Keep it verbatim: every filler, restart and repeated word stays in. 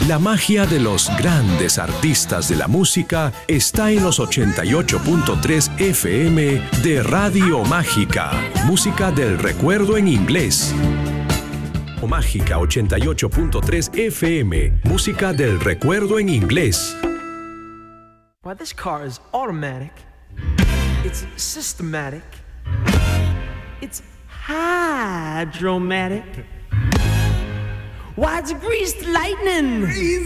La magia de los grandes artistas de la música está en los ochenta y ocho punto tres F M de Radio Mágica. Música del recuerdo en inglés. Mágica ochenta y ocho punto tres F M. Música del recuerdo en inglés. Why, this car is automatic. It's systematic. It's hydromatic. Why, it's greased lightning.